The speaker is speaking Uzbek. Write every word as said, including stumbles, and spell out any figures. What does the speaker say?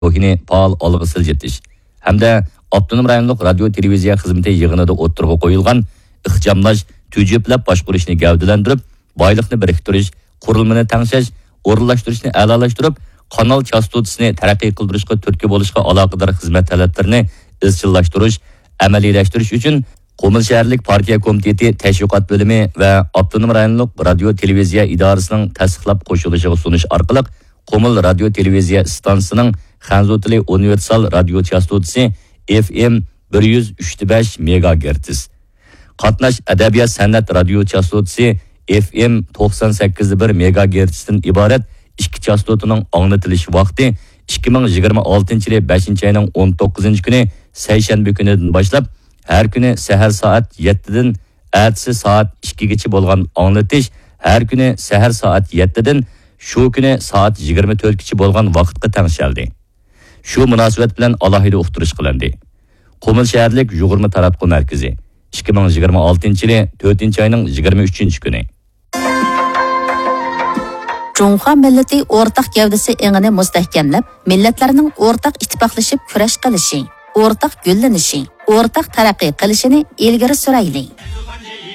ruhini faol olg'a siljitish hamda avtonom rayonlik radio televiziya xizmati yig'inida o'ttirg'a qo'yilgan ixchamlash, tujib-lab boshqarishni gavdalantirib, boyliqni biriktirish, qurilmani tangshash, o'rinlashtirishni a'lolashtirib, kanal chastotasini taraqqiy qildirishga turtki bo'lishga aloqador xizmat talablarini izchillashtirish, amaliylashtirish uchun Qo'mil shaharlik partiya komiteti tashviqot bo'limi va avtonom rayonlik radio televiziya idorasining tasdiqlab qo'shilishiga sunish orqali Qo'mil radio televiziya stansiyasining Xanzu tili universal radio chastotasi F M bir yuz uch nuqta besh megagerts, qatnash adabiyot san'at radio chastotasi F M to'qson sakkiz nuqta bir megagerts dan iborat ikki chastotaning anglatilish vaqti ikki ming yigirma oltinchi yil beshinchi oyning o'n to'qqizinchi kuni seshanba kunidan boshlab har kuni sahar soat yettidan ertasi soat ikkigacha bo'lgan anglatish har kuni sahar soat yettidan shu kuni soat yigirma to'rtgacha bo'lgan vaqtga tengshaldi. Shu munosabat bilan alohida uqtirish qilindi. Qo'mil shaharlik yug'urma taratquv markazi ikki ming yigirma oltinchi yil to'rtinchi oyning yigirma uchinchi kuni. Cunha millati o'rtaq gavdasi engini mustahkamlab, millatlarning o'rtaq ittifoqlashib kurash qilishi, o'rtaq gullanishi, o'rtaq taraqqiy qilishini ilgari surayli.